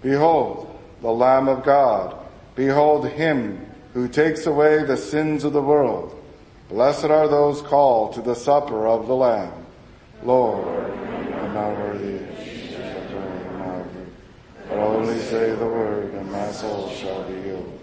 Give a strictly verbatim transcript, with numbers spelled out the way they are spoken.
Behold, the Lamb of God. Behold him who takes away the sins of the world. Blessed are those called to the supper of the Lamb. Lord, I'm not worthy that you should enter in my room, but only say the word, and my soul shall be healed.